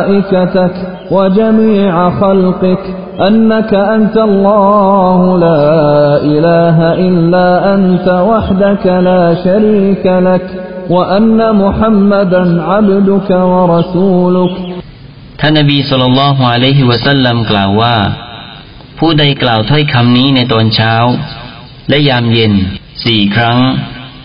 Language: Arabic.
ملائكتك وجميع خلقك أنك أنت الله لا إله إلا أنت وحدك لا شريك لك وأن محمدا عبدك ورسولك ท่านนบีศ็อลลัลลอฮุอะลัยฮิวะซัลลัมกล่าวว่าผู้ใดกล่าวถ้อยคำนี้ในตอนเช้าและยามเย็น4 ครั้ง